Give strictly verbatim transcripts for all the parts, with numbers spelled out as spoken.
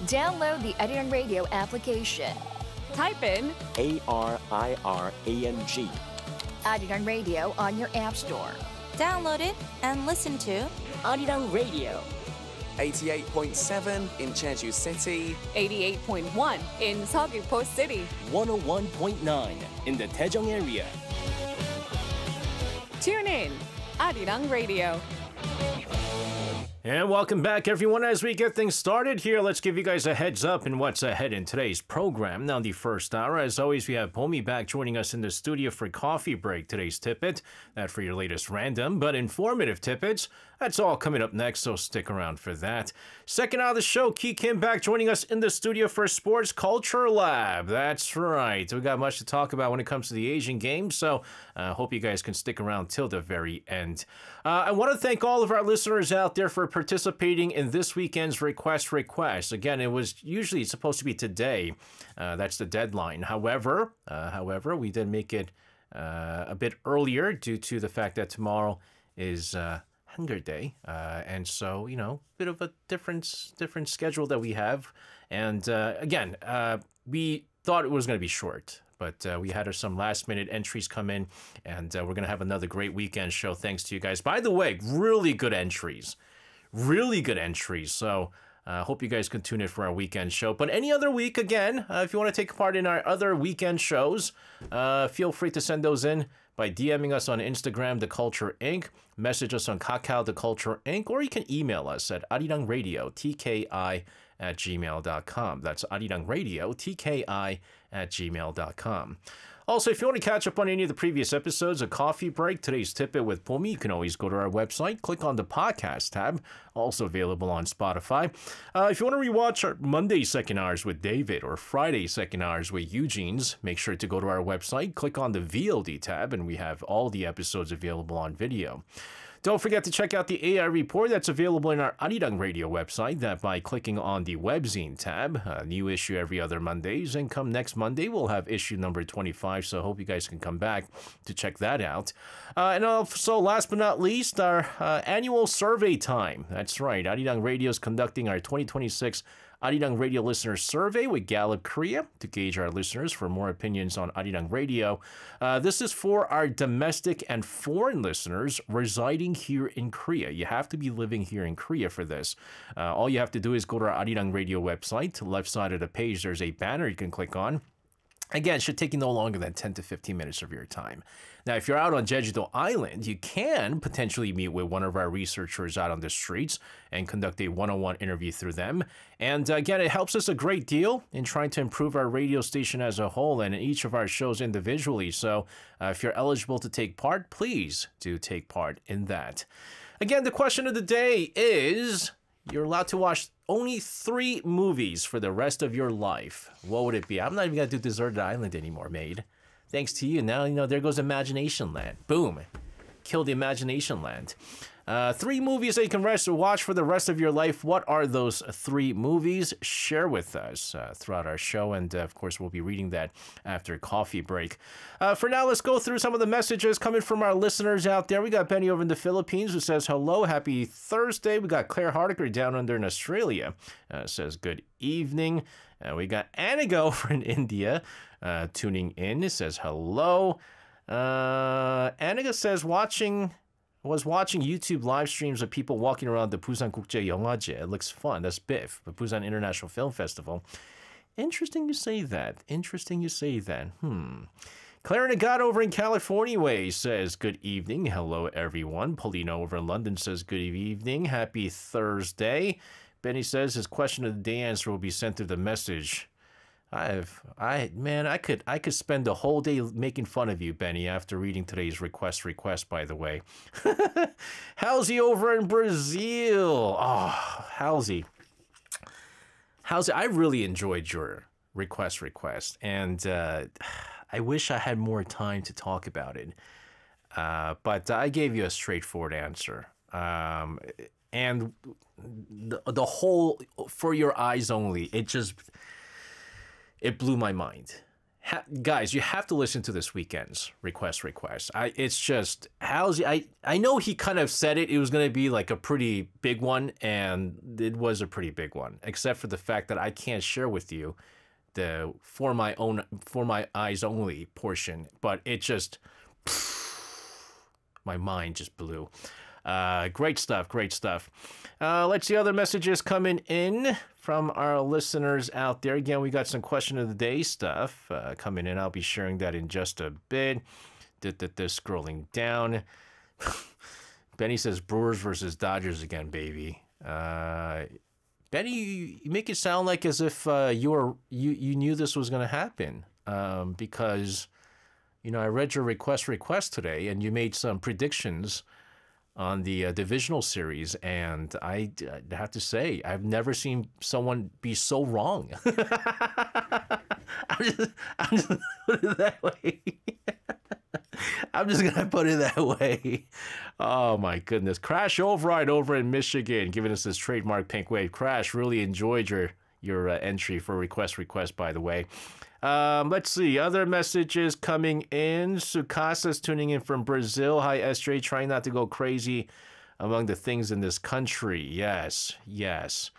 Download the Arirang Radio application. Type in A R I R A N G. Arirang Radio on your app store. Download it and listen to Arirang Radio. eighty-eight point seven in Jeju City. eighty-eight point one in Seogwipo City. one oh one point nine in the Daejeong area. Tune in, Arirang Radio. And welcome back, everyone. As we get things started here, let's give you guys a heads up in what's ahead in today's program. Now, the first hour, as always, we have Pomi back joining us in the studio for Coffee Break. Today's tidbit, that for your latest random but informative tidbits. That's all coming up next, so stick around for that. Second hour of the show, Ki Kim back joining us in the studio for Sports Culture Lab. That's right. We got much to talk about when it comes to the Asian Games, so I uh, hope you guys can stick around till the very end. Uh, I want to thank all of our listeners out there for participating in this weekend's Request Request. Again, it was usually supposed to be today. Uh, that's the deadline. However, uh, however, we did make it uh, a bit earlier due to the fact that tomorrow is uh, Hunger Day, uh, and so you know, bit of a different different schedule that we have. And uh, again, uh, we thought it was going to be short. But uh, we had some last-minute entries come in, and uh, we're going to have another great weekend show thanks to you guys. By the way, really good entries. Really good entries. So I uh, hope you guys can tune in for our weekend show. But any other week, again, uh, if you want to take part in our other weekend shows, uh, feel free to send those in by DMing us on Instagram, The Culture Incorporated, message us on Kakao, The Culture Incorporated, or you can email us at arirangradio, T K I, at gmail dot com. That's arirangradio, T K I, at gmail dot com. Also, if you want to catch up on any of the previous episodes of Coffee Break, today's tidbit with Pomi, you can always go to our website, click on the podcast tab, also available on Spotify. Uh, if you want to rewatch our Monday second hours with David or Friday second hours with Eugene's, make sure to go to our website, click on the V O D tab, and we have all the episodes available on video. Don't forget to check out the A I report that's available in our Arirang Radio website, that by clicking on the Webzine tab. A new issue every other Mondays, and come next Monday, we'll have issue number twenty-five, so I hope you guys can come back to check that out. Uh, and also, last but not least, our uh, annual survey time. That's right, Arirang Radio is conducting our twenty twenty-six Arirang Radio Listener Survey with Gallup Korea to gauge our listeners for more opinions on Arirang Radio. Uh, this is for our domestic and foreign listeners residing here in Korea. You have to be living here in Korea for this. Uh, all you have to do is go to our Arirang Radio website. To the left side of the page, there's a banner you can click on. Again, it should take you no longer than ten to fifteen minutes of your time. Now, if you're out on Jeju-do Island, you can potentially meet with one of our researchers out on the streets and conduct a one-on-one interview through them. And again, it helps us a great deal in trying to improve our radio station as a whole and each of our shows individually. So uh, if you're eligible to take part, please do take part in that. Again, the question of the day is, you're allowed to watch only three movies for the rest of your life. What would it be? I'm not even going to do Deserted Island anymore, Maid. Thanks to you. Now, you know, there goes Imagination Land. Boom. Kill the Imagination Land. Uh, three movies that you can rest or watch for the rest of your life. What are those three movies? Share with us uh, throughout our show. And, uh, of course, we'll be reading that after Coffee Break. Uh, for now, let's go through some of the messages coming from our listeners out there. We got Benny over in the Philippines who says, hello, happy Thursday. We got Claire Hardiker down under in Australia. Uh, says, good evening. Uh, we got Aniga over in India uh, tuning in. It says, hello. Uh, Aniga says, watching... was watching YouTube live streams of people walking around the Busan Gukje Yeongwaje. It looks fun. That's B I F, the Busan International Film Festival. Interesting you say that. Interesting you say that. Hmm. Claire Nagat over in California Way says, good evening. Hello, everyone. Paulino over in London says, good evening. Happy Thursday. Benny says his question of the day answer will be sent through the message. I've, I, man, I could, I could spend the whole day making fun of you, Benny, after reading today's request request, by the way. Halsey over in Brazil. Oh, Halsey. Halsey, I really enjoyed your request request, and uh, I wish I had more time to talk about it. Uh, but I gave you a straightforward answer. Um, and the, the whole, for your eyes only, it just... it blew my mind. Ha- guys, you have to listen to this weekend's request request. I it's just how's I I know he kind of said it. It was gonna be like a pretty big one, and it was a pretty big one. Except for the fact that I can't share with you the for my own for my eyes only portion. But it just my mind just blew. Uh, great stuff, great stuff. Uh, let's see other messages coming in from our listeners out there. Again, we got some question of the day stuff uh, coming in. I'll be sharing that in just a bit. This scrolling down. Benny says Brewers versus Dodgers again, baby. Uh, Benny, you, you make it sound like as if uh, you were you you knew this was going to happen um, because you know I read your request request today and you made some predictions on the uh, divisional series, and I, I have to say, I've never seen someone be so wrong. I'm just, I'm just gonna put it that way. I'm just gonna put it that way. Oh my goodness. Crash Override over in Michigan, giving us this trademark pink wave. Crash, really enjoyed your your uh, entry for request request, by the way. Um, let's see, other messages coming in. Sukasa's tuning in from Brazil. Hi, S J, trying not to go crazy among the things in this country. Yes, yes,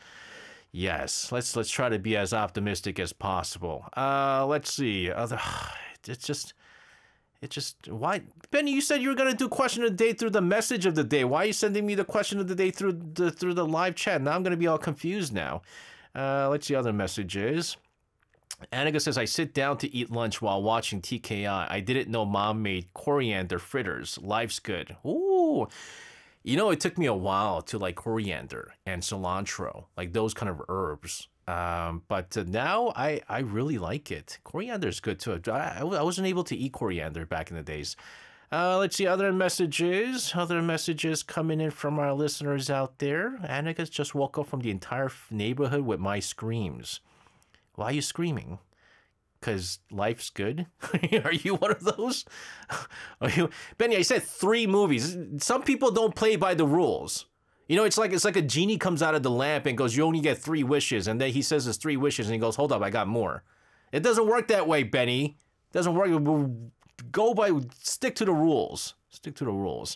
yes. Let's let's try to be as optimistic as possible. Uh, let's see. Other, it's just, it just, why? Benny, you said you were going to do question of the day through the message of the day. Why are you sending me the question of the day through the, through the live chat? Now I'm going to be all confused now. Uh, let's see other messages. Annika says, I sit down to eat lunch while watching T K I. I didn't know mom made coriander fritters. Life's good. Ooh. You know, it took me a while to like coriander and cilantro, like those kind of herbs. Um, but uh, now I, I really like it. Coriander is good too. I, I wasn't able to eat coriander back in the days. Uh, let's see other messages. Other messages coming in from our listeners out there. Annika's just woke up from the entire neighborhood with my screams. Why are you screaming? Because life's good? Are you one of those? Are you, Benny, I said three movies. Some people don't play by the rules. You know, it's like it's like a genie comes out of the lamp and goes, you only get three wishes. And then he says there's three wishes and he goes, hold up, I got more. It doesn't work that way, Benny. It doesn't work. Go by, stick to the rules. Stick to the rules.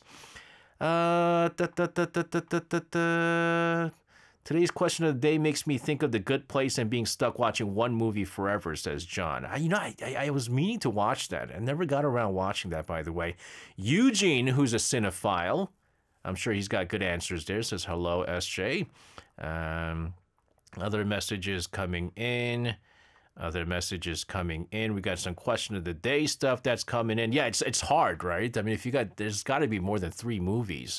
Uh, da, da, da, da, da, da, da, da. Today's question of the day makes me think of The Good Place and being stuck watching one movie forever, says John. I, you know, I, I, I was meaning to watch that. I never got around watching that, by the way. Eugene, who's a cinephile, I'm sure he's got good answers there, says hello, S J. Um, other messages coming in. Other messages coming in. We got some question of the day stuff that's coming in. Yeah, it's it's hard, right? I mean, if you got, there's got to be more than three movies.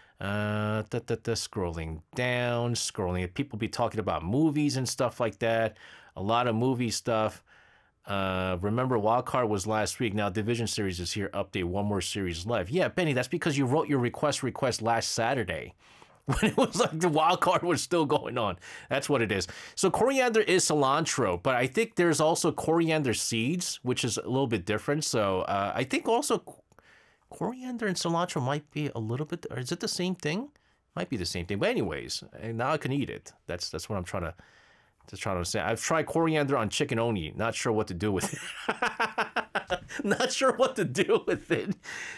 Uh, da, da, da, scrolling down, scrolling. People be talking about movies and stuff like that. A lot of movie stuff. Uh, remember, Wildcard was last week. Now Division Series is here. Update, one more series left. Yeah, Benny, that's because you wrote your request request last Saturday. When it was like the wild card was still going on. That's what it is. So coriander is cilantro, but I think there's also coriander seeds, which is a little bit different. So uh, I think also coriander and cilantro might be a little bit, or is it the same thing? Might be the same thing. But anyways, now I can eat it. That's that's what I'm trying to just trying to say. I've tried coriander on chicken oni. Not sure what to do with it. Not sure what to do with it.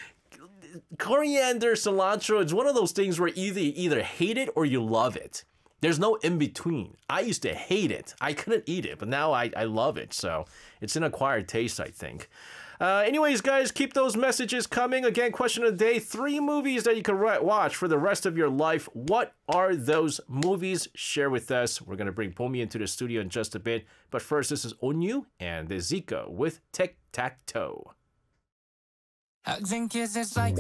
Coriander, cilantro, it's one of those things where either you either hate it or you love it. There's no in between. I used to hate it. I couldn't eat it, but now I, I love it. So it's an acquired taste, I think. Uh, anyways, guys, keep those messages coming. Again, question of the day, three movies that you can watch for the rest of your life. What are those movies? Share with us. We're going to bring Pomi into the studio in just a bit. But first, this is Onyu and the Zico with Tic Tac Toe. Hugs and kisses like